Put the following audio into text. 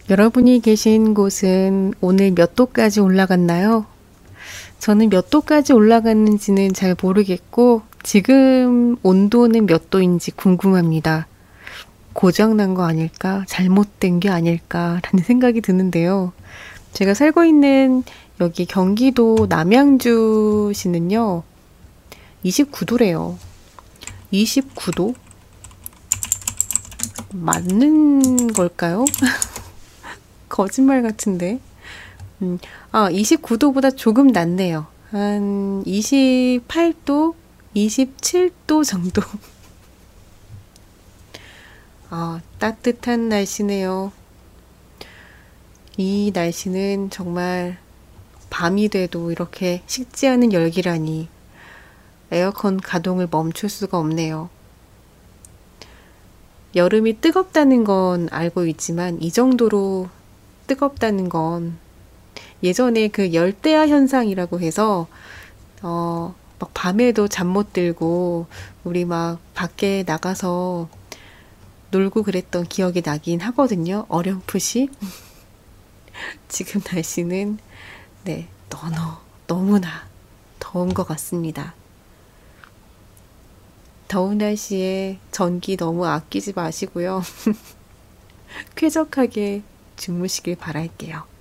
여러분이 계신 곳은 오늘 몇 도까지 올라갔나요? 저는 몇 도까지 올라갔는지는 잘 모르겠고, 지금 온도는 몇 도인지 궁금합니다. 고장난 거 아닐까? 잘못된 게 아닐까라는 생각이 드는데요. 제가 살고 있는 여기 경기도 남양주시는요, 29도래요. 29도? 맞는 걸까요? 거짓말 같은데. 29도보다 조금 낮네요. 한 28도, 27도 정도. 따뜻한 날씨네요. 이 날씨는 정말 밤이 돼도 이렇게 식지 않은 열기라니 에어컨 가동을 멈출 수가 없네요. 여름이 뜨겁다는 건 알고 있지만 이 정도로 뜨겁다는 건 예전에 그 열대야 현상이라고 해서 막 밤에도 잠 못 들고 우리 막 밖에 나가서 놀고 그랬던 기억이 나긴 하거든요. 어렴풋이. 지금 날씨는 네, 너무나 더운 것 같습니다. 더운 날씨에 전기 너무 아끼지 마시고요. 쾌적하게 주무시길 바랄게요.